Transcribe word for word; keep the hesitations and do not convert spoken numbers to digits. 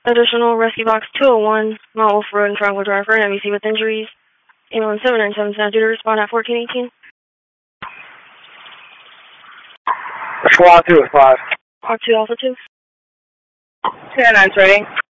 Additional Rescue Box two oh one, Mount Wolf Road and Traveler Drive for an M E C with injuries. Ambulance seven nine seven is due to respond at fourteen eighteen. Squad two at five. Squad two Alpha two. two nine nine rating.